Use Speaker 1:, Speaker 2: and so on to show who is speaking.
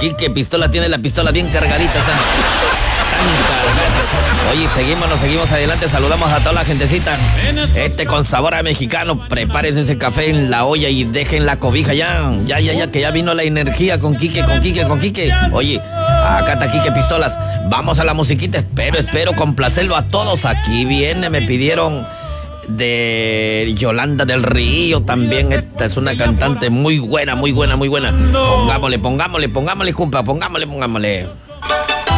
Speaker 1: Quique Pistola tiene la pistola bien cargadita. Oye, seguimos adelante. Saludamos a toda la gentecita. Con sabor a mexicano. Prepárense ese café en la olla y dejen la cobija ya, que ya vino la energía con Quique. Oye, acá está Quique Pistolas. Vamos a la musiquita. Espero complacerlo a todos. Aquí viene, me pidieron de Yolanda del Río también. Esta es una cantante muy buena. Pongámosle, compa, pongámosle.